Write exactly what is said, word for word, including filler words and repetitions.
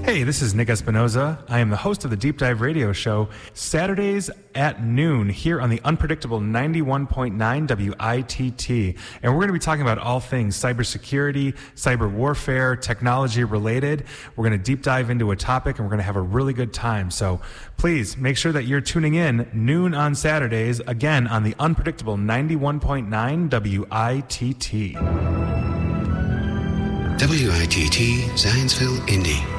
Hey, this is Nick Espinoza. I am the host of the Deep Dive Radio Show, Saturdays at noon here on the unpredictable ninety-one point nine W I T T. And we're going to be talking about all things cybersecurity, cyber warfare, technology related. We're going to deep dive into a topic and we're going to have a really good time. So please make sure that you're tuning in noon on Saturdays, again on the unpredictable ninety-one point nine W I T T. W I T T Zanesville, Indy.